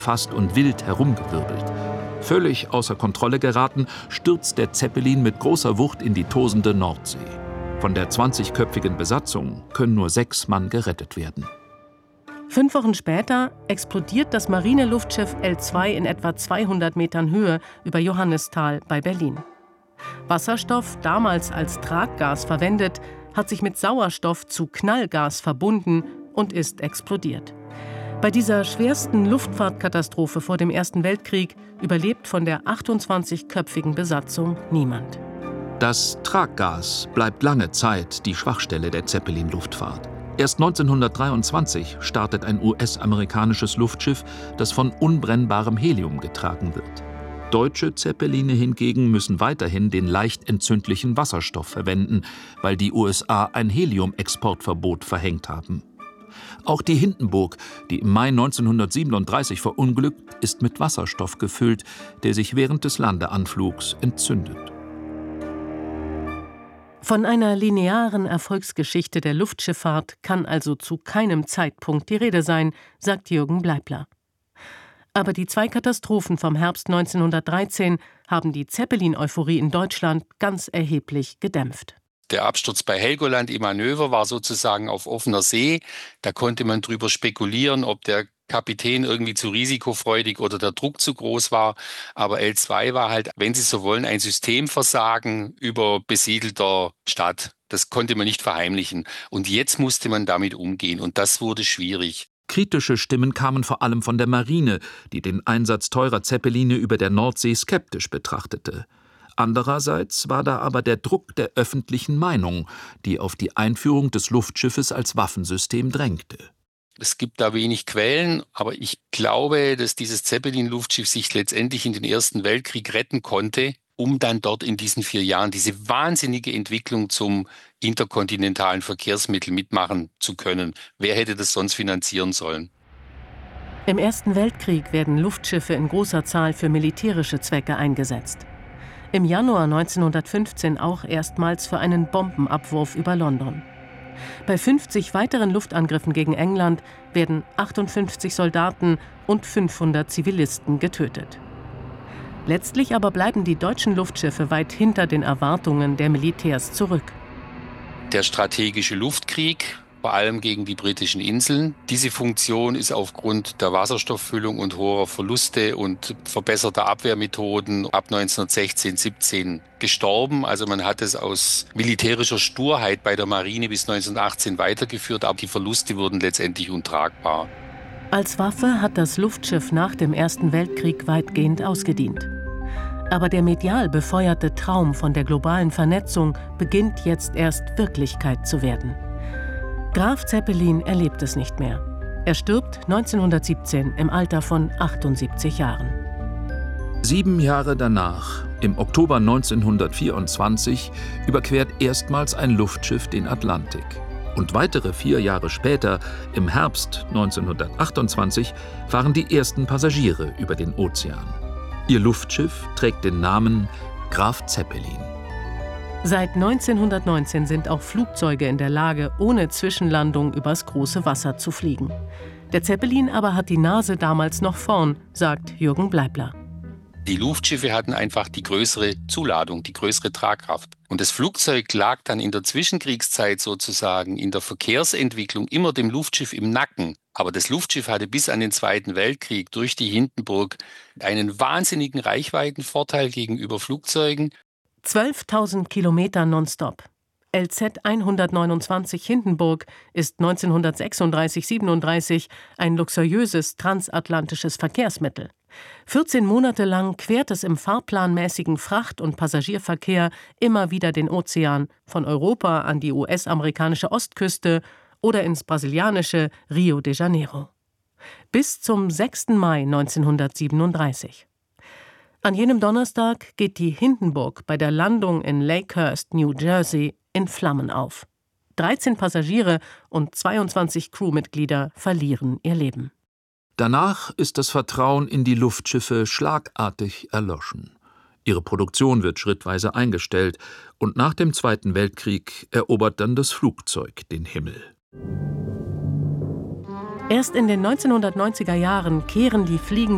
fast und wild herumgewirbelt. Völlig außer Kontrolle geraten, stürzt der Zeppelin mit großer Wucht in die tosende Nordsee. Von der 20-köpfigen Besatzung können nur 6 Mann gerettet werden. 5 Wochen später explodiert das Marineluftschiff L2 in etwa 200 Metern Höhe über Johannisthal bei Berlin. Wasserstoff, damals als Traggas verwendet, hat sich mit Sauerstoff zu Knallgas verbunden und ist explodiert. Bei dieser schwersten Luftfahrtkatastrophe vor dem Ersten Weltkrieg überlebt von der 28-köpfigen Besatzung niemand. Das Traggas bleibt lange Zeit die Schwachstelle der Zeppelin-Luftfahrt. Erst 1923 startet ein US-amerikanisches Luftschiff, das von unbrennbarem Helium getragen wird. Deutsche Zeppeline hingegen müssen weiterhin den leicht entzündlichen Wasserstoff verwenden, weil die USA ein Heliumexportverbot verhängt haben. Auch die Hindenburg, die im Mai 1937 verunglückt, ist mit Wasserstoff gefüllt, der sich während des Landeanflugs entzündet. Von einer linearen Erfolgsgeschichte der Luftschifffahrt kann also zu keinem Zeitpunkt die Rede sein, sagt Jürgen Bleibler. Aber die 2 Katastrophen vom Herbst 1913 haben die Zeppelin-Euphorie in Deutschland ganz erheblich gedämpft. Der Absturz bei Helgoland im Manöver war sozusagen auf offener See. Da konnte man drüber spekulieren, ob der Kapitän irgendwie zu risikofreudig oder der Druck zu groß war. Aber L2 war halt, wenn Sie so wollen, ein Systemversagen über besiedelter Stadt. Das konnte man nicht verheimlichen. Und jetzt musste man damit umgehen. Und das wurde schwierig. Kritische Stimmen kamen vor allem von der Marine, die den Einsatz teurer Zeppeline über der Nordsee skeptisch betrachtete. Andererseits war da aber der Druck der öffentlichen Meinung, die auf die Einführung des Luftschiffes als Waffensystem drängte. Es gibt da wenig Quellen, aber ich glaube, dass dieses Zeppelin-Luftschiff sich letztendlich in den Ersten Weltkrieg retten konnte, um dann dort in diesen 4 Jahren diese wahnsinnige Entwicklung zum interkontinentalen Verkehrsmittel mitmachen zu können. Wer hätte das sonst finanzieren sollen? Im Ersten Weltkrieg werden Luftschiffe in großer Zahl für militärische Zwecke eingesetzt. Im Januar 1915 auch erstmals für einen Bombenabwurf über London. Bei 50 weiteren Luftangriffen gegen England werden 58 Soldaten und 500 Zivilisten getötet. Letztlich aber bleiben die deutschen Luftschiffe weit hinter den Erwartungen der Militärs zurück. Der strategische Luftkrieg, vor allem gegen die britischen Inseln. Diese Funktion ist aufgrund der Wasserstofffüllung und hoher Verluste und verbesserter Abwehrmethoden ab 1916, 17 gestorben. Also man hat es aus militärischer Sturheit bei der Marine bis 1918 weitergeführt, aber die Verluste wurden letztendlich untragbar. Als Waffe hat das Luftschiff nach dem Ersten Weltkrieg weitgehend ausgedient. Aber der medial befeuerte Traum von der globalen Vernetzung beginnt jetzt erst Wirklichkeit zu werden. Graf Zeppelin erlebt es nicht mehr. Er stirbt 1917 im Alter von 78 Jahren. 7 Jahre danach, im Oktober 1924, überquert erstmals ein Luftschiff den Atlantik. Und weitere 4 Jahre später, im Herbst 1928, fahren die ersten Passagiere über den Ozean. Ihr Luftschiff trägt den Namen Graf Zeppelin. Seit 1919 sind auch Flugzeuge in der Lage, ohne Zwischenlandung übers große Wasser zu fliegen. Der Zeppelin aber hat die Nase damals noch vorn, sagt Jürgen Bleibler. Die Luftschiffe hatten einfach die größere Zuladung, die größere Tragkraft. Und das Flugzeug lag dann in der Zwischenkriegszeit sozusagen in der Verkehrsentwicklung immer dem Luftschiff im Nacken. Aber das Luftschiff hatte bis an den Zweiten Weltkrieg durch die Hindenburg einen wahnsinnigen Reichweitenvorteil gegenüber Flugzeugen. 12.000 Kilometer nonstop. LZ 129 Hindenburg ist 1936/37 ein luxuriöses transatlantisches Verkehrsmittel. 14 Monate lang quert es im fahrplanmäßigen Fracht- und Passagierverkehr immer wieder den Ozean, von Europa an die US-amerikanische Ostküste oder ins brasilianische Rio de Janeiro. Bis zum 6. Mai 1937. An jenem Donnerstag geht die Hindenburg bei der Landung in Lakehurst, New Jersey, in Flammen auf. 13 Passagiere und 22 Crewmitglieder verlieren ihr Leben. Danach ist das Vertrauen in die Luftschiffe schlagartig erloschen. Ihre Produktion wird schrittweise eingestellt und nach dem Zweiten Weltkrieg erobert dann das Flugzeug den Himmel. Erst in den 1990er Jahren kehren die fliegenden